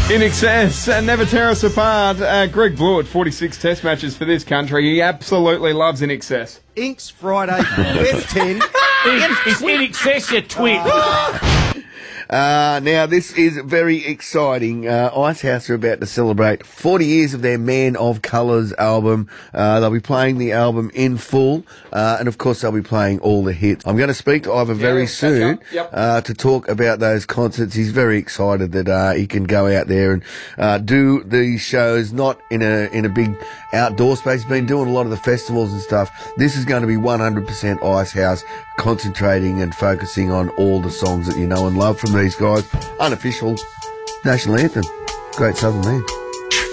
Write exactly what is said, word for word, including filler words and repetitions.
In excess, and never tear us apart. Uh, Greg Blewett, forty-six test matches for this country. He absolutely loves In Excess. Inks Friday, F ten. It's In Excess, you twit. Uh, now, this is very exciting. Uh, Icehouse are about to celebrate forty years of their Man of Colours album. Uh, they'll be playing the album in full, uh, and of course they'll be playing all the hits. I'm going to speak to Ivor very Yeah, soon catch up. Yep. uh, to talk about those concerts. He's very excited that uh, he can go out there and uh, do these shows, not in a in a big outdoor space. He's been doing a lot of the festivals and stuff. This is going to be one hundred percent Icehouse, concentrating and focusing on all the songs that you know and love from these guys. Unofficial national anthem. Great Southern Man.